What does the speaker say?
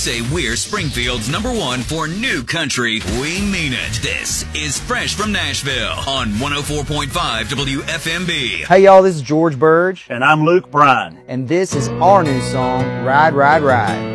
say we're Springfield's #1 for new country, we mean it. This is Fresh from Nashville on 104.5 WFMB. Hey y'all, this is George Burge. And I'm Luke Bryan. And this is our new song, Ride, Ride, Ride.